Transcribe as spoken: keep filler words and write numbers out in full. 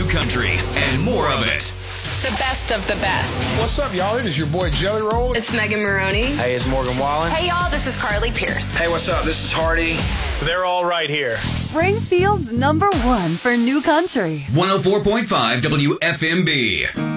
new country and more of it. The best of the best. What's up, y'all? It is your boy Jelly Roll. It's Megan Maroney. Hey, it's Morgan Wallen. Hey, y'all, this is Carly Pierce. Hey, what's up? This is Hardy. They're all right here. Springfield's number one for new country. one oh four point five W F M B.